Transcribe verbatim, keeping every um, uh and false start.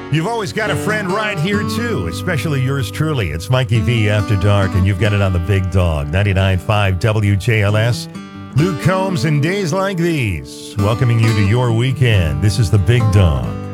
You've always got a friend right here, too, especially yours truly. It's Mikey V After Dark, and you've got it on the Big Dog, ninety-nine point five W J L S. Luke Combs and Days Like These, welcoming you to your weekend. This is the Big Dog.